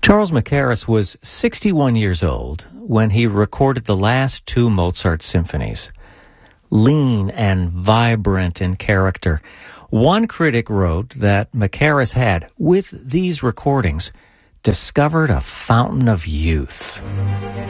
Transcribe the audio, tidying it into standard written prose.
Charles Mackerras was 61 years old when he recorded the last two Mozart symphonies. Lean and vibrant in character, one critic wrote that Mackerras had, with these recordings, discovered a fountain of youth.